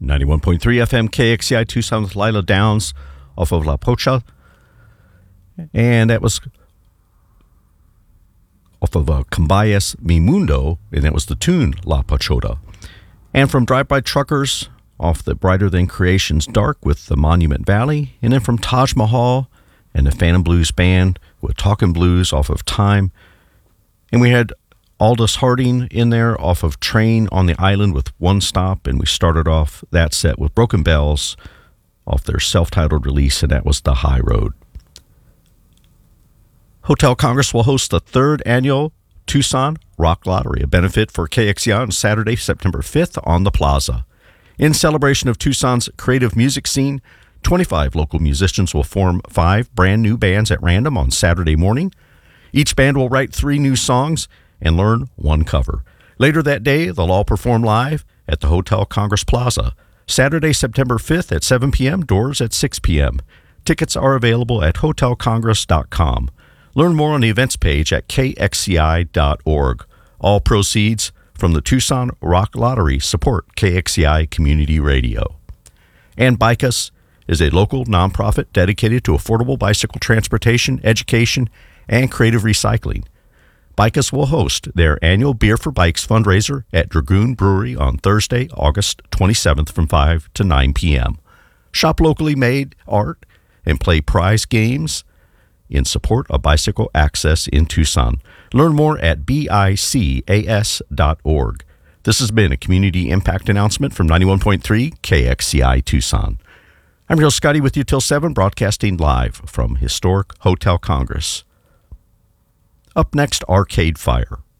91.3 FM KXCI Tucson with Lila Downs off of La Pocha. And that was off of Cambayas Mi Mundo, and that was the tune La Pochota. And from Drive-By Truckers off the Brighter Than Creation's Dark with the Monument Valley. And then from Taj Mahal and the Phantom Blues Band with Talkin' Blues off of Time. And we had Aldous Harding in there off of Train on the Island with One Stop, and we started off that set with Broken Bells off their self-titled release, and that was The High Road. Hotel Congress will host the third annual Tucson Rock Lottery, a benefit for KXCI on Saturday, September 5th on the Plaza. In celebration of Tucson's creative music scene, 25 local musicians will form 5 brand new bands at random on Saturday morning. Each band will write 3 new songs and learn 1 cover. Later that day, they'll all perform live at the Hotel Congress Plaza. Saturday, September 5th at 7 p.m., doors at 6 p.m. Tickets are available at hotelcongress.com. Learn more on the events page at kxci.org. All proceeds from the Tucson Rock Lottery support KXCI Community Radio. And Bike Us is a local nonprofit dedicated to affordable bicycle transportation, education, and creative recycling. Bike Us will host their annual Beer for Bikes fundraiser at Dragoon Brewery on Thursday, August 27th from 5 to 9 p.m. Shop locally made art and play prize games in support of bicycle access in Tucson. Learn more at bicas.org. This has been a community impact announcement from 91.3 KXCI Tucson. I'm Real Scotty with you till 7, broadcasting live from Historic Hotel Congress. Up next, Arcade Fire.